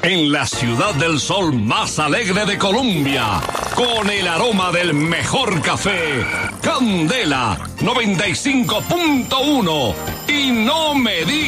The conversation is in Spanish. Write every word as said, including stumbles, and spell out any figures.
en la ciudad del sol más alegre de Colombia, con el aroma del mejor café, Candela noventa y cinco punto uno. Y no me digas